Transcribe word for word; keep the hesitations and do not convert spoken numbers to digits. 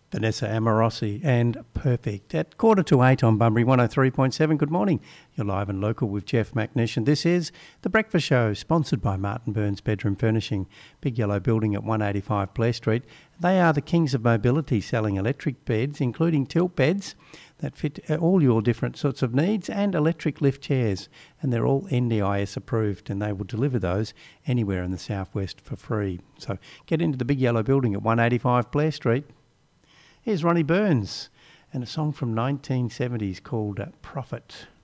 Vanessa Amorosi and Perfect. At quarter to eight on Bunbury one oh three point seven. Good morning. You're live and local with Jeff McNish, and this is The Breakfast Show, sponsored by Martin Burns Bedroom Furnishing, Big Yellow Building at one eighty-five Blair Street. They are the kings of mobility, selling electric beds, including tilt beds that fit all your different sorts of needs, and electric lift chairs. And they're all N D I S approved, and they will deliver those anywhere in the southwest for free. So get into the Big Yellow Building at one eighty-five Blair Street. Here's Ronnie Burns and a song from nineteen seventies called uh, Prophet.